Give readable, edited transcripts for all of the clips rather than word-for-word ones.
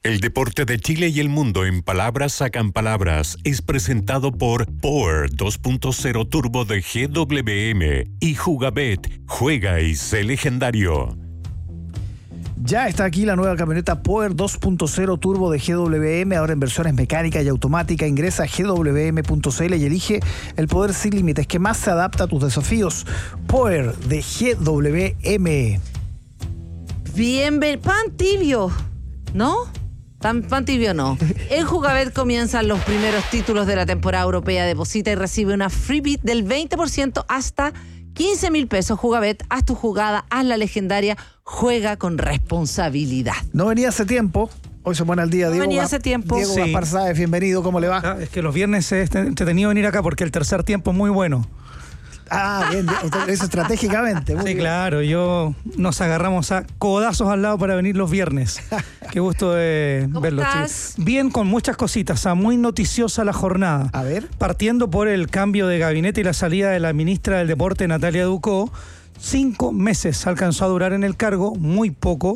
El deporte de Chile y el mundo en palabras sacan palabras es presentado por Power 2.0 Turbo de GWM y Jugabet. Juega y sé legendario. Ya está aquí la nueva camioneta Power 2.0 Turbo de GWM, ahora en versiones mecánica y automática. Ingresa a gwm.cl y elige el poder sin límites que más se adapta a tus desafíos. Power de GWM. Pan tibio, ¿no? Pan tibio no. En Jugabet comienzan los primeros títulos de la temporada europea. Deposita y recibe una freebie del 20% hasta 15.000 pesos. Jugabet, haz tu jugada, haz la legendaria, juega con responsabilidad. No venía hace tiempo. Hoy se pone al día. No venía hace tiempo. Diego Gaspar Sáez, bienvenido, ¿cómo le va? Es que los viernes es entretenido venir acá porque el tercer tiempo es muy bueno. Ah, bien, eso estratégicamente. Sí, bien. Claro, nos agarramos a codazos al lado para venir los viernes. Qué gusto de verlos. ¿Cómo estás? Bien, con muchas cositas, muy noticiosa la jornada. A ver. Partiendo por el cambio de gabinete y la salida de la ministra del Deporte, Natalia Ducó. 5 meses alcanzó a durar en el cargo, muy poco,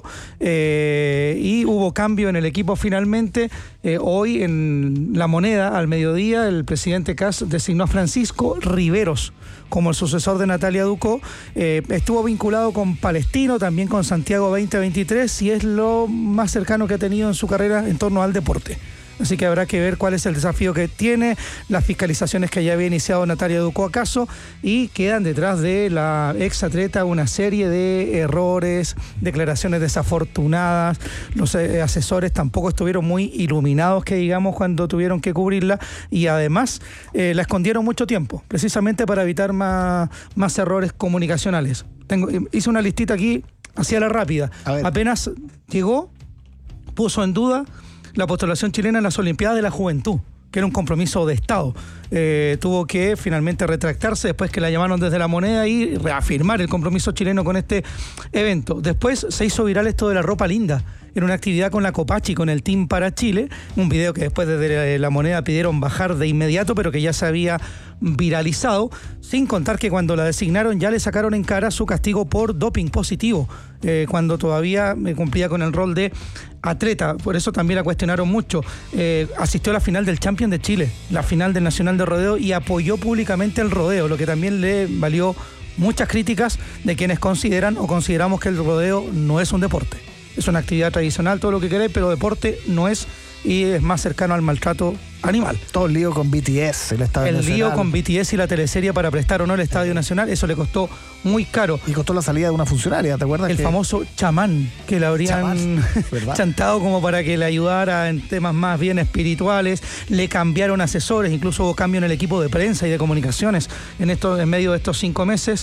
y hubo cambio en el equipo finalmente. Hoy en La Moneda, al mediodía, el presidente Kast designó a Francisco Riveros como el sucesor de Natalia Ducó. Estuvo vinculado con Palestino, también con Santiago 2023, y es lo más cercano que ha tenido en su carrera en torno al deporte. Así que habrá que ver cuál es el desafío que tiene, las fiscalizaciones que ya había iniciado Natalia Ducó acaso, y quedan detrás de la ex atleta una serie de errores, declaraciones desafortunadas. Los asesores tampoco estuvieron muy iluminados, que digamos, cuando tuvieron que cubrirla, y además la escondieron mucho tiempo, precisamente para evitar más errores comunicacionales. Hice una listita aquí, hacia la rápida. Apenas llegó, puso en duda la postulación chilena en las Olimpiadas de la Juventud, que era un compromiso de Estado. Tuvo que finalmente retractarse después que la llamaron desde La Moneda y reafirmar el compromiso chileno con este evento. Después se hizo viral esto de la ropa linda. Era una actividad con la Copachi, con el Team para Chile, un video que después desde La Moneda pidieron bajar de inmediato, pero que ya se había viralizado, sin contar que cuando la designaron ya le sacaron en cara su castigo por doping positivo, cuando todavía cumplía con el rol de atleta. Por eso también la cuestionaron mucho. Asistió a la final del Champion de Chile, la final del Nacional de Rodeo, y apoyó públicamente el rodeo, lo que también le valió muchas críticas de quienes consideran o consideramos que el rodeo no es un deporte. Es una actividad tradicional, todo lo que queréis, pero deporte no es, y es más cercano al maltrato animal. Todo el lío con BTS, el Estadio Nacional. El lío con BTS y la teleserie para prestar o no el Estadio Nacional, eso le costó muy caro. Y costó la salida de una funcionaria, ¿te acuerdas? El famoso chamán, que le habrían chantado como para que le ayudara en temas más bien espirituales. Le cambiaron asesores, incluso hubo cambio en el equipo de prensa y de comunicaciones en medio de estos 5 meses.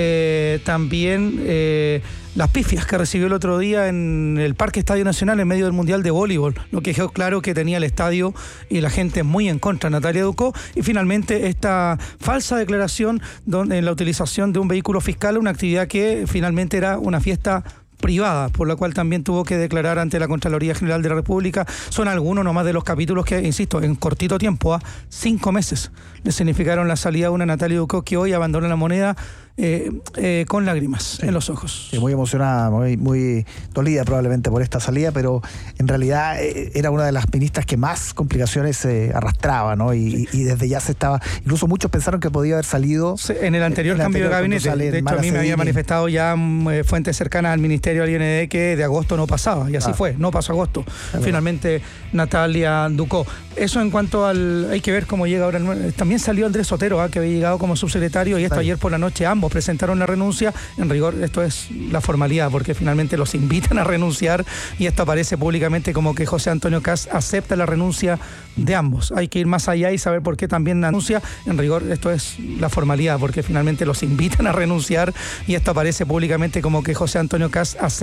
También las pifias que recibió el otro día en el Parque Estadio Nacional en medio del Mundial de Voleibol, lo que dejó claro que tenía el estadio y la gente muy en contra de Natalia Ducó. Y finalmente esta falsa declaración en la utilización de un vehículo fiscal, una actividad que finalmente era una fiesta privada, por la cual también tuvo que declarar ante la Contraloría General de la República. Son algunos nomás de los capítulos que, insisto, en cortito tiempo, 5 meses, le significaron la salida de una Natalia Ducó que hoy abandona La Moneda con lágrimas en los ojos. Sí, muy emocionada, muy dolida probablemente por esta salida, pero en realidad era una de las ministras que más complicaciones arrastraba, ¿no? Y desde ya se estaba, incluso muchos pensaron que podía haber salido en el anterior cambio de gabinete. De hecho, a mí me había manifestado ya fuentes cercanas al Ministerio del IND que de agosto no pasaba, y así fue, no pasó agosto. Finalmente Natalia Ducó. Eso en cuanto al... Hay que ver cómo llega ahora. También salió Andrés Otero, que había llegado como subsecretario, y esto ayer por la noche ambos presentaron la renuncia. En rigor, esto es la formalidad, porque finalmente los invitan a renunciar, y esto aparece públicamente como que José Antonio Kast acepta la renuncia de ambos. Hay que ir más allá y saber por qué también anuncia. En rigor, esto es la formalidad, porque finalmente los invitan a renunciar, y esto aparece públicamente como que José Antonio Kast